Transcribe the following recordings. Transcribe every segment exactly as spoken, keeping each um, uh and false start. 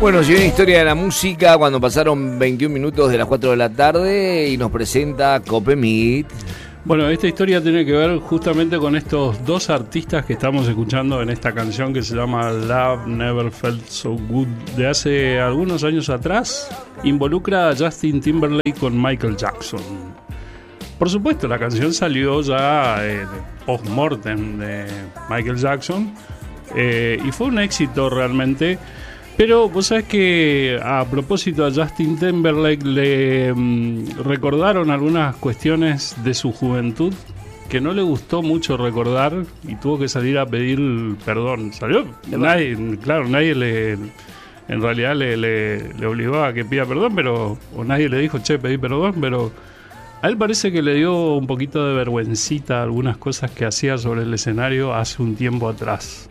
Bueno, si viene Historia de la Música cuando pasaron veintiún minutos de las cuatro de la tarde y nos presenta Copemit. Bueno, esta historia tiene que ver justamente con estos dos artistas que estamos escuchando en esta canción que se llama Love Never Felt So Good, de hace algunos años atrás. Involucra a Justin Timberlake con Michael Jackson. Por supuesto, la canción salió ya eh, post-mortem de Michael Jackson eh, y fue un éxito realmente. Pero vos sabés que a propósito a Justin Timberlake le mmm, recordaron algunas cuestiones de su juventud que no le gustó mucho recordar y tuvo que salir a pedir perdón. Salió, nadie, claro, nadie le, en realidad le, le, le obligó a que pida perdón, pero o nadie le dijo, che, pedí perdón, pero a él parece que le dio un poquito de vergüencita algunas cosas que hacía sobre el escenario hace un tiempo atrás.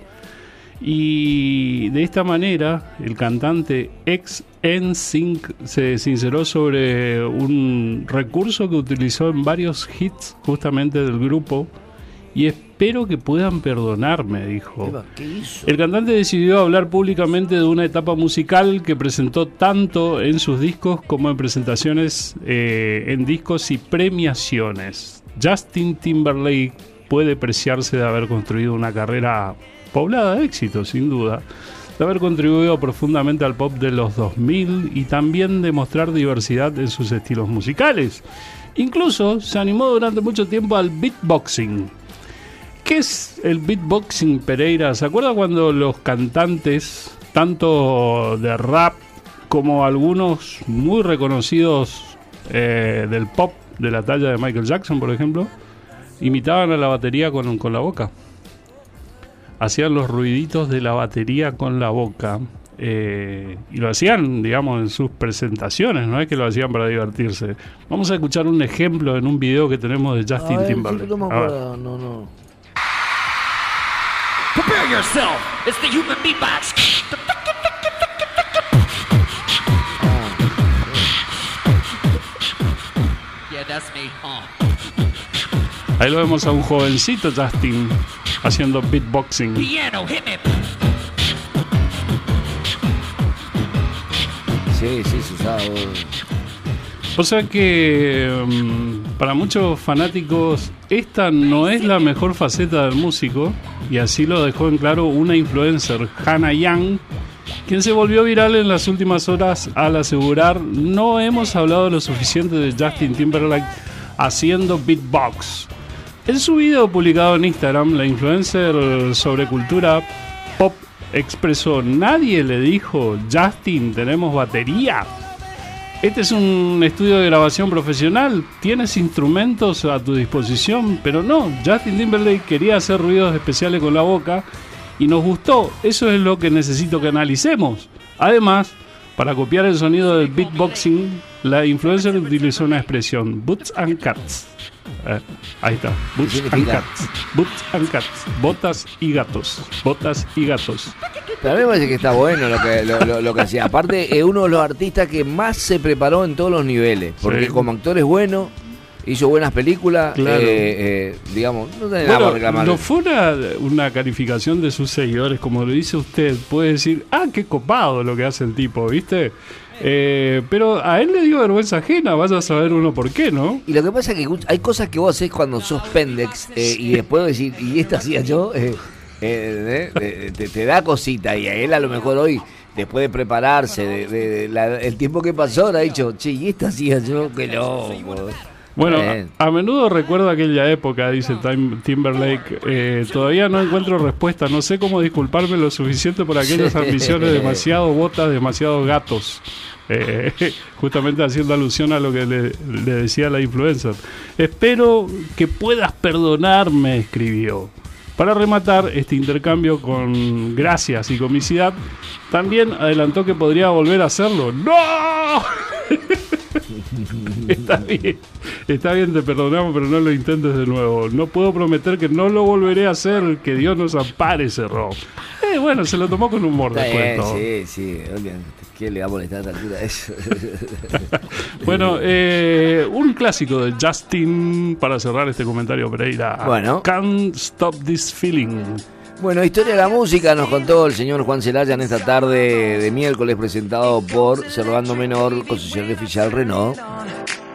Y de esta manera el cantante ex N Sync se sinceró sobre un recurso que utilizó en varios hits justamente del grupo y espero que puedan perdonarme, dijo. ¿Qué hizo? El cantante decidió hablar públicamente de una etapa musical que presentó tanto en sus discos como en presentaciones eh, en discos y premiaciones. Justin Timberlake puede preciarse de haber construido una carrera poblada de éxito, sin duda, de haber contribuido profundamente al pop de los dos mil y también de mostrar diversidad en sus estilos musicales. Incluso se animó durante mucho tiempo al beatboxing. ¿Qué es el beatboxing, Pereira? ¿Se acuerda cuando los cantantes, tanto de rap como algunos muy reconocidos eh, del pop, de la talla de Michael Jackson, por ejemplo, imitaban a la batería con, con la boca? Hacían los ruiditos de la batería con la boca eh, y lo hacían, digamos, en sus presentaciones, no es que lo hacían para divertirse. Vamos a escuchar un ejemplo en un video que tenemos de Justin a ver, Timberlake. No, me acuerdo, no, no. Prepare yourself. It's the human beatbox. Yeah, that's me. Uh. Ahí lo vemos a un jovencito Justin haciendo beatboxing. Piano, hit me. Sí, sí, se usaba. O sea que um, para muchos fanáticos esta no es la mejor faceta del músico, y así lo dejó en claro una influencer, Hannah Young, quien se volvió viral en las últimas horas al asegurar: no hemos hablado lo suficiente de Justin Timberlake haciendo beatbox. En su video publicado en Instagram, la influencer sobre cultura pop expresó: nadie le dijo, Justin, tenemos batería. Este es un estudio de grabación profesional, tienes instrumentos a tu disposición, pero no, Justin Timberlake quería hacer ruidos especiales con la boca y nos gustó, eso es lo que necesito que analicemos. Además, para copiar el sonido del beatboxing, la influencer utilizó una expresión, boots and cats. Eh, ahí está, boots and cats, boots and cats, botas y gatos, botas y gatos. Pero a mí me parece que está bueno lo que, lo, lo, lo que hacía. Aparte, es uno de los artistas que más se preparó en todos los niveles. Porque sí, como actor es bueno, hizo buenas películas, claro. eh, eh, digamos, no tiene bueno, nada para reclamar. No fue una, una calificación de sus seguidores, como lo dice usted, puede decir, ah, qué copado lo que hace el tipo, ¿viste? Eh, pero a él le dio vergüenza ajena, vaya a saber uno por qué, ¿no? Y lo que pasa es que hay cosas que vos haces cuando sos pendex eh, y después decir, y esta hacía yo... Eh, Eh, eh, te, te da cosita, y a él a lo mejor hoy, después de prepararse, de, de, de la, el tiempo que pasó, ha dicho, che, y esta hacía yo, qué loco. Bueno, a, a menudo recuerdo aquella época, dice Tim, Timberlake, eh, todavía no encuentro respuesta, no sé cómo disculparme lo suficiente por aquellas ambiciones, demasiado botas, demasiado gatos. Eh, justamente haciendo alusión a lo que le, le decía la influencer. Espero que puedas perdonarme, escribió. Para rematar este intercambio con gracias y comicidad, también adelantó que podría volver a hacerlo. ¡No! Está bien, está bien, te perdonamos, pero no lo intentes de nuevo. No puedo prometer que no lo volveré a hacer, que Dios nos ampare, cerró. Eh, bueno, se lo tomó con humor después. Sí, sí, obviamente. ¿Quién le va a molestar a esta altura eso? Bueno, eh, un clásico de Justin para cerrar este comentario, Pereira. Bueno. Can't Stop This Feeling. Bueno, historia de la música nos contó el señor Juan Celaya en esta tarde de miércoles, presentado por Servando Menor, concesionario oficial Renault.